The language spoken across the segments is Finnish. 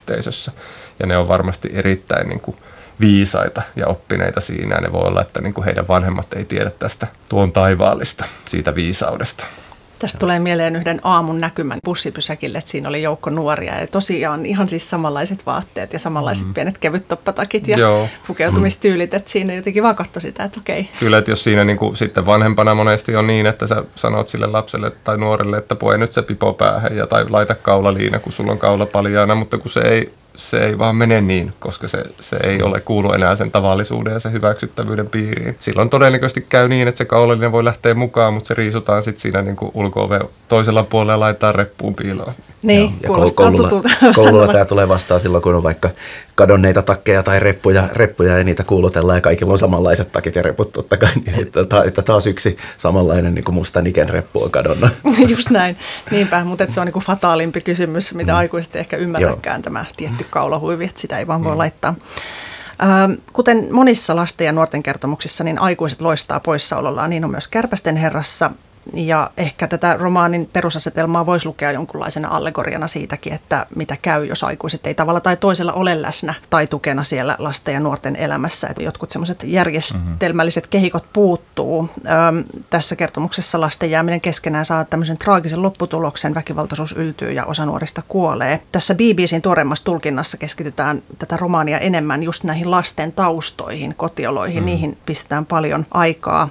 yhteisössä. Ja ne on varmasti erittäin niin kuin viisaita ja oppineita siinä. Ne voi olla, että niin kuin heidän vanhemmat ei tiedä tästä tuon taivaallista, siitä viisaudesta. Tästä tulee mieleen yhden aamun näkymän bussipysäkille, että siinä oli joukko nuoria ja tosiaan ihan siis samanlaiset vaatteet ja samanlaiset pienet kevyttoppatakit ja pukeutumistyylit, että siinä jotenkin vaan katsoi sitä, että okei. Kyllä, että jos siinä niin kuin sitten vanhempana monesti on niin, että sä sanot sille lapselle tai nuorelle, että pue nyt se pipo päähän tai laita kaulaliina, kun sulla on kaula paljaana, mutta kun se ei vaan mene niin, koska se ei ole kuulu enää sen tavallisuuden ja sen hyväksyttävyyden piiriin. Silloin todennäköisesti käy niin, että se kaulallinen voi lähteä mukaan, mutta se riisutaan sitten siinä niin kuin ulko-oven toisella puolella ja laitetaan reppuun piiloon. Niin, kuulostaa tutulta. Koululla tämä tulee vastaan silloin, kun on vaikka kadonneita takkeja tai reppuja ja niitä kuulutellaan ja kaikilla on samanlaiset takit ja reput totta kai. Niin sitten että taas yksi samanlainen niin kuin musta Niken reppu on kadonnut. Just näin. Niinpä, mutta se on niin kuin fataalimpi kysymys, mitä aikuiset ehkä ymmärräkään tämä tietty kaulahuivi, että sitä ei vaan voi laittaa. Kuten monissa lasten ja nuorten kertomuksissa, niin aikuiset loistaa poissaolollaan, niin on myös Kärpästen herrassa. Ja ehkä tätä romaanin perusasetelmaa voisi lukea jonkunlaisena allegoriana siitäkin, että mitä käy, jos aikuiset ei tavalla tai toisella ole läsnä tai tukena siellä lasten ja nuorten elämässä. Että jotkut semmoiset järjestelmälliset kehikot puuttuu. Tässä kertomuksessa lasten jääminen keskenään saa tämmöisen traagisen lopputuloksen, väkivaltaisuus yltyy ja osa nuorista kuolee. Tässä BBC:n tuoreimmassa tulkinnassa keskitytään tätä romaania enemmän just näihin lasten taustoihin, kotioloihin. Niihin pistetään paljon aikaa.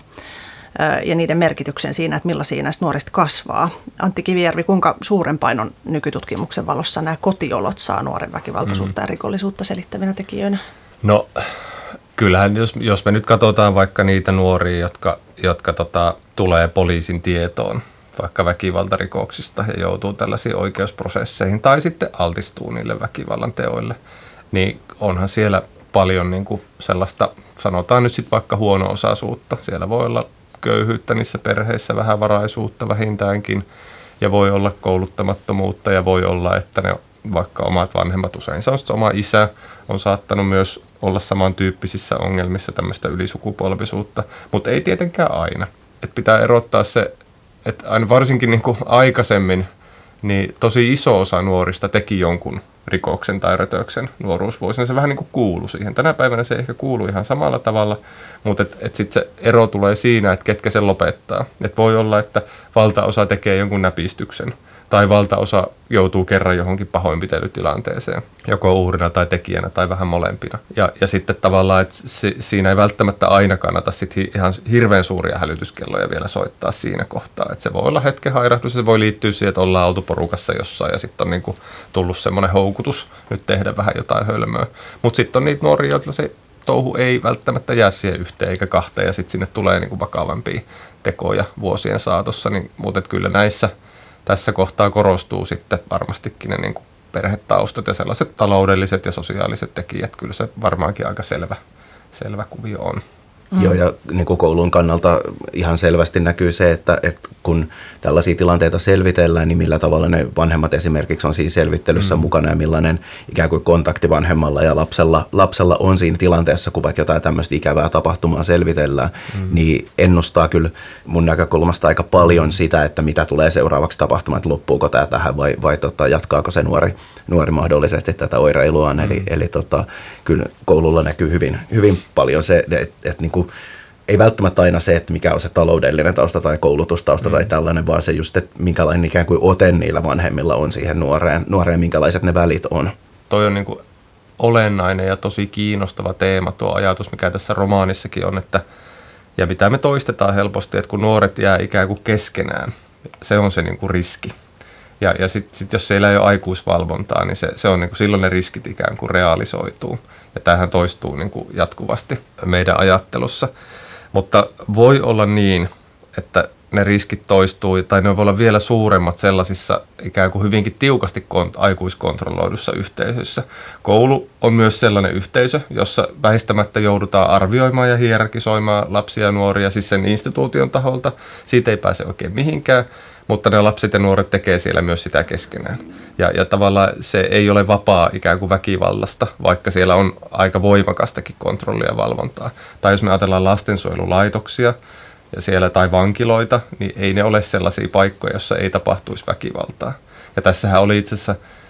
Ja niiden merkityksen siinä, että millaisia näistä nuorista kasvaa. Antti Kivijärvi, kuinka suuren painon nykytutkimuksen valossa nämä kotiolot saa nuoren väkivaltaisuutta ja rikollisuutta selittävinä tekijöinä? No kyllähän, jos me nyt katsotaan vaikka niitä nuoria, jotka tulee poliisin tietoon vaikka väkivaltarikoksista ja joutuu tällaisiin oikeusprosesseihin tai sitten altistuu niille väkivallan teoille, niin onhan siellä paljon niin kuin sellaista, sanotaan nyt sitten vaikka huono-osaisuutta. Siellä voi olla köyhyyttä niissä perheissä, vähävaraisuutta vähintäänkin, ja voi olla kouluttamattomuutta, ja voi olla, että ne vaikka omat vanhemmat, usein se on oma isä, on saattanut myös olla samantyyppisissä ongelmissa tämmöistä ylisukupolvisuutta, mutta ei tietenkään aina. Et pitää erottaa se, että aina varsinkin niin kuin aikaisemmin, niin tosi iso osa nuorista teki jonkun rikoksen tai rötöksen nuoruusvuosina. Se vähän niin kuin kuului siihen. Tänä päivänä se ehkä kuuluu ihan samalla tavalla, mutta sitten se ero tulee siinä, että ketkä sen lopettaa. Et voi olla, että valtaosa tekee jonkun näpistyksen tai valtaosa joutuu kerran johonkin pahoinpitelytilanteeseen, joko uhrina tai tekijänä tai vähän molempina. Ja sitten tavallaan, että siinä ei välttämättä aina kannata sit ihan hirveän suuria hälytyskelloja vielä soittaa siinä kohtaa. Että se voi olla hetken hairahdus, se voi liittyä siihen, että ollaan oltu porukassa jossain ja sitten on niinku tullut semmoinen houkutus nyt tehdä vähän jotain hölmöä. Mutta sitten on niitä nuoria, joilla se touhu ei välttämättä jää siihen yhteen eikä kahteen ja sitten sinne tulee niinku vakavampia tekoja vuosien saatossa. Mutta kyllä tässä kohtaa korostuu sitten varmastikin ne niin kuin perhetaustat ja sellaiset taloudelliset ja sosiaaliset tekijät. Kyllä se varmaankin aika selvä kuvio on. Joo, ja niin kuin koulun kannalta ihan selvästi näkyy se, että kun tällaisia tilanteita selvitellään, niin millä tavalla ne vanhemmat esimerkiksi on siinä selvittelyssä mukana ja millainen ikään kuin kontakti vanhemmalla ja lapsella on siinä tilanteessa, kun vaikka jotain tämmöistä ikävää tapahtumaa selvitellään, niin ennustaa kyllä mun näkökulmasta aika paljon sitä, että mitä tulee seuraavaksi tapahtumaan, että loppuuko tämä tähän vai jatkaako se nuori mahdollisesti tätä oireiluaan. Eli kyllä koululla näkyy hyvin paljon se, että niin kuin ei välttämättä aina se, että mikä on se taloudellinen tausta tai koulutustausta tai tällainen, vaan se just, että minkälainen ikään kuin ote niillä vanhemmilla on siihen nuoreen minkälaiset ne välit on. Toi on niin kuin olennainen ja tosi kiinnostava teema tuo ajatus, mikä tässä romaanissakin on, että ja mitä me toistetaan helposti, että kun nuoret jää ikään kuin keskenään, se on se niin kuin riski. Ja sitten jos siellä ei ole aikuisvalvontaa, niin se on niin kuin silloin ne riskit ikään kuin realisoituu. Ja tämähän toistuu niin kuin jatkuvasti meidän ajattelussa. Mutta voi olla niin, että ne riskit toistuu, tai ne voi olla vielä suuremmat sellaisissa ikään kuin hyvinkin tiukasti aikuiskontrolloidussa yhteisöissä. Koulu on myös sellainen yhteisö, jossa väistämättä joudutaan arvioimaan ja hierarkisoimaan lapsia ja nuoria, siis sen instituution taholta. Siitä ei pääse oikein mihinkään, mutta ne lapset ja nuoret tekee siellä myös sitä keskenään. Ja tavallaan se ei ole vapaa ikään kuin väkivallasta, vaikka siellä on aika voimakastakin kontrollia ja valvontaa. Tai jos me ajatellaan lastensuojelulaitoksia ja siellä tai vankiloita, niin ei ne ole sellaisia paikkoja, joissa ei tapahtuisi väkivaltaa. Ja tässähän oli itse asiassa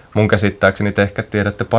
mun käsittääkseni te ehkä tiedätte